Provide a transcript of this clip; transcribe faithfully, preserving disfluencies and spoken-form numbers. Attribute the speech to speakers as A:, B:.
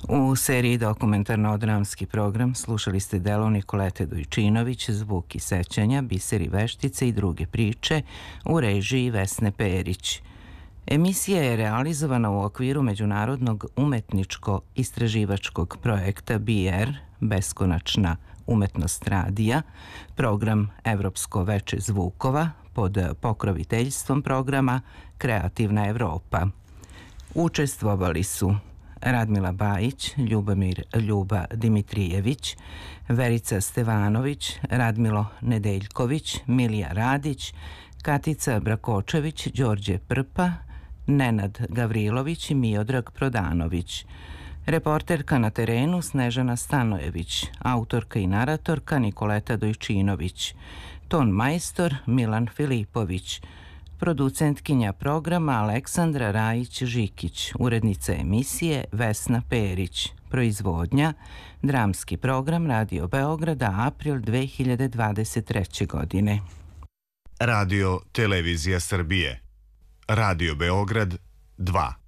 A: U seriji dokumentarno-dramski program slušali ste delo Nikolete Dojčinović, Zvuk i sećanja, Biseri veštice i druge priče u režiji Vesne Perić. Emisija je realizovana u okviru međunarodnog umetničko-istraživačkog projekta B R, Beskonačna umetnost radija, program Evropsko veče zvukova pod pokroviteljstvom programa Kreativna Evropa. Učestvovali su Radmila Bajić, Ljubomir Ljuba Dimitrijević, Verica Stevanović, Radmilo Nedeljković, Milija Radić, Katica Brakočević, Đorđe Prpa, Nenad Gavrilović i Miodrag Prodanović. Reporterka na terenu Snežana Stanojević, autorka i naratorka Nikoleta Dojčinović, ton majstor Milan Filipović, producentkinja programa Aleksandra Rajić-Žikić, urednica emisije Vesna Perić, proizvodnja dramski program Radio Beograda, april dve hiljade dvadeset treće. godine.
B: Radio Televizija Srbije, Radio Beograd dva.